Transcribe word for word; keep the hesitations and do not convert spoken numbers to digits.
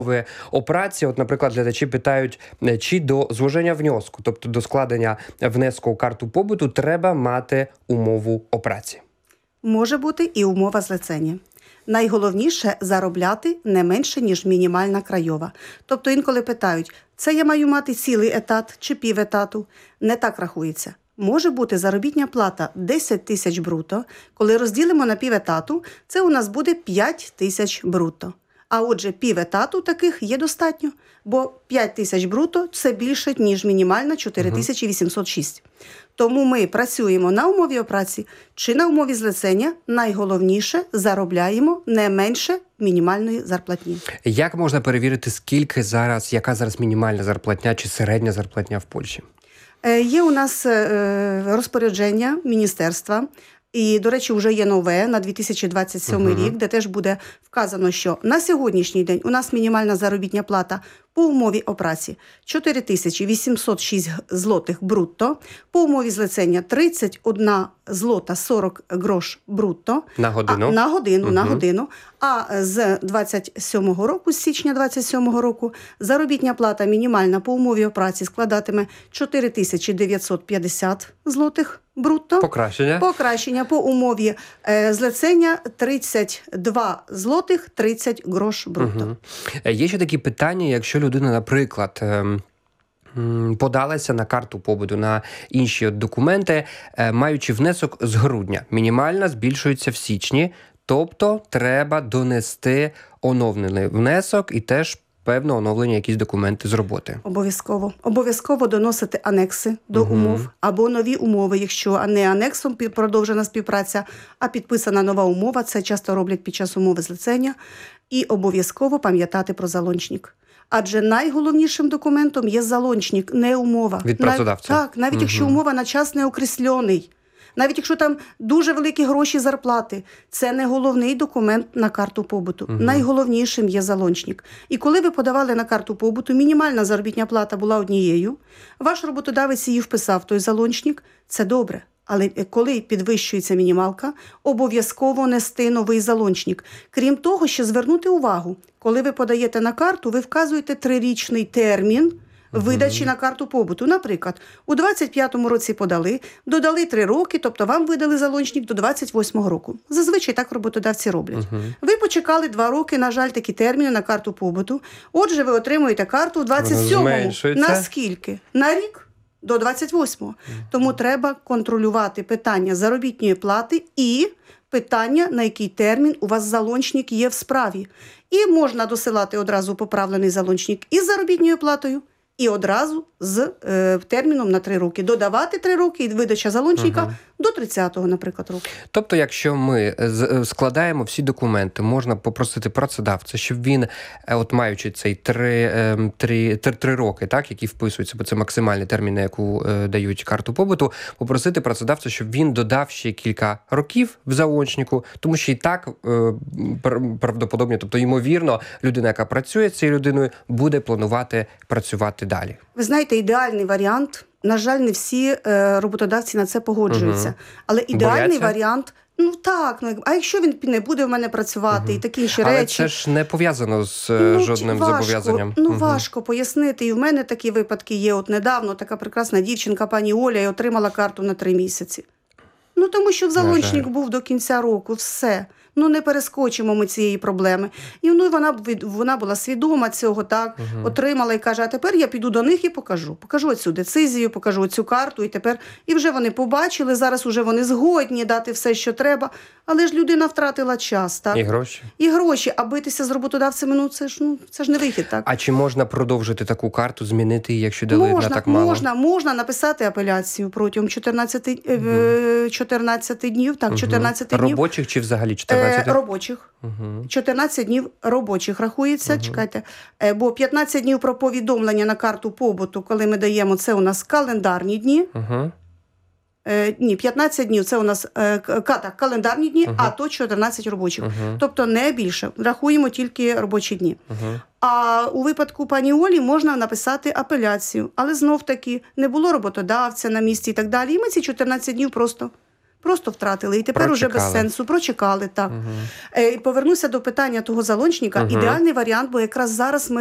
о праці, от, наприклад, глядачі питають, чи до зложення внеску, тобто до складення внеску у карту побуту, треба мати умову о праці? Може бути і умова злицення. Найголовніше – заробляти не менше, ніж мінімальна краєва. Тобто інколи питають, це я маю мати цілий етат чи пів етату? Не так рахується. Може бути заробітня плата десять тисяч бруто, коли розділимо на пів етату, це у нас буде п'ять тисяч бруто. А отже, пів етату таких є достатньо, бо п'ять тисяч бруто – це більше, ніж мінімальна чотири тисячі вісімсот шість. Тому ми працюємо на умові о праці чи на умові злицення, найголовніше – заробляємо не менше мінімальної зарплатні. Як можна перевірити, скільки зараз, яка зараз мінімальна зарплатня чи середня зарплатня в Польщі? Є у нас розпорядження міністерства, і, до речі, вже є нове на дві тисячі двадцять сьомий uh-huh. рік, де теж буде вказано, що на сьогоднішній день у нас мінімальна заробітня плата по умові о праці чотири тисячі вісімсот шість злотих брутто, по умові злицення тридцять одна злота сорок грош брутто. На годину? А, на годину, uh-huh. на годину. А з двадцять сьомого року, з січня двадцять сьомого року, заробітня плата мінімальна по умові о праці складатиме чотири тисячі дев'ятсот п'ятдесят злотих брутто. Покращення. Покращення по умові е, злицення тридцять два злотих тридцять грош брутто. Угу. Є ще такі питання, якщо людина, наприклад, е, подалася на карту побуту, на інші документи, е, маючи внесок з грудня. Мінімальна збільшується в січні, тобто треба донести оновлений внесок і теж певно оновлення, якісь документи з роботи. Обов'язково. Обов'язково доносити анекси до угу. умов або нові умови, якщо не анексом продовжена співпраця, а підписана нова умова. Це часто роблять під час умови злицення. І обов'язково пам'ятати про залончник. Адже найголовнішим документом є залончник, не умова. Від працедавця. Нав... Так, навіть угу. якщо умова на час не окреслений. Навіть якщо там дуже великі гроші зарплати, це не головний документ на карту побуту. Угу. Найголовнішим є залончник. І коли ви подавали на карту побуту, мінімальна заробітня плата була однією, ваш роботодавець її вписав в той залончник, це добре. Але коли підвищується мінімалка, обов'язково нести новий залончник. Крім того, ще звернути увагу, коли ви подаєте на карту, ви вказуєте трирічний термін видачі на карту побуту. Наприклад, у двадцять п'ятому році подали, додали три роки, тобто вам видали залончник до двадцять восьмого року. Зазвичай так роботодавці роблять. Uh-huh. Ви почекали два роки, на жаль, такі терміни на карту побуту. Отже, ви отримуєте карту в двадцять сьомому. Наскільки? На рік? До двадцять восьмого. Uh-huh. Тому треба контролювати питання заробітної плати і питання, на який термін у вас залончник є в справі. І можна досилати одразу поправлений залончник із заробітною платою, і одразу з е, терміном на три роки. Додавати три роки і видача залончника угу. до тридцятого, наприклад, року. Тобто, якщо ми складаємо всі документи, можна попросити працедавця, щоб він, от маючи цей три, три, три, три роки, так, які вписуються, бо це максимальний термін, на яку е, дають карту побуту, попросити працедавця, щоб він додав ще кілька років в залончнику, тому що і так е, правдоподобно, тобто ймовірно, людина, яка працює з цією людиною, буде планувати працювати далі. Ви знаєте, ідеальний варіант, на жаль, не всі е, роботодавці на це погоджуються, угу. але ідеальний Бояться? варіант, ну так, ну, а якщо він не буде в мене працювати угу. і такі інші але речі. Але це ж не пов'язано з ну, жодним важко, зобов'язанням. Ну, угу. важко пояснити, і в мене такі випадки є. От недавно така прекрасна дівчинка, пані Оля, і отримала карту на три місяці. Ну, тому що залончник був до кінця року, все. Ну, не перескочимо ми цієї проблеми. І ну, вона, вона була свідома цього, так, угу. отримала і каже, а тепер я піду до них і покажу. Покажу оцю децизію, покажу оцю карту, і тепер, і вже вони побачили, зараз уже вони згодні дати все, що треба, але ж людина втратила час, так. І гроші. І гроші, а битися з роботодавцями, ну, це ж, ну, це ж не вихід, так. А чи можна продовжити таку карту, змінити її, якщо дали можна, на так мало? Можна, можна написати апеляцію протягом чотирнадцяти, угу. чотирнадцяти днів, так, чотирнадцяти угу. днів. Робочих чи взагалі чотирнадцять? Е, робочих. Угу. чотирнадцять днів робочих рахується, угу. чекайте, е, бо п'ятнадцять днів про повідомлення на карту побуту, коли ми даємо, це у нас календарні дні. Угу. Е, ні, п'ятнадцять днів, це у нас е, так, календарні дні, угу. а то чотирнадцять робочих. Угу. Тобто не більше, рахуємо тільки робочі дні. Угу. А у випадку пані Олі можна написати апеляцію, але знов-таки не було роботодавця на місці і так далі, і ми ці чотирнадцять днів просто Просто втратили. І тепер уже без Прочекали. сенсу. Прочекали, так. Угу. Е, і повернуся до питання того залончника. Угу. Ідеальний варіант, бо якраз зараз ми